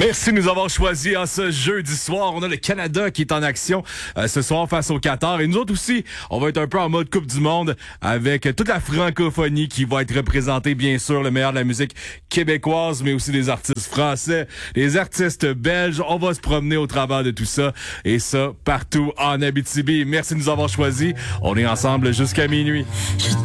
Merci de nous avoir choisis en ce jeudi soir. On a le Canada qui est en action ce soir face au Qatar. Et nous autres aussi, on va être un peu en mode Coupe du Monde avec toute la francophonie qui va être représentée, bien sûr, le meilleur de la musique québécoise, mais aussi des artistes français, des artistes belges. On va se promener au travers de tout ça. Et ça, partout en Abitibi. Merci de nous avoir choisis. On est ensemble jusqu'à minuit.